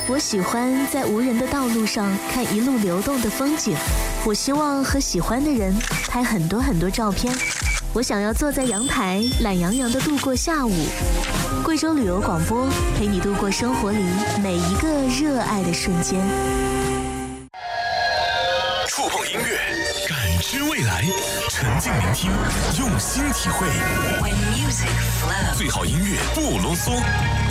我喜欢在无人的道路上看一路流动的风景，我希望和喜欢的人拍很多很多照片。我想要坐在阳台，懒洋洋地度过下午。贵州旅游广播陪你度过生活里每一个热爱的瞬间。 触碰音乐，感知未来，沉浸聆听，用心体会。最好音乐不啰嗦。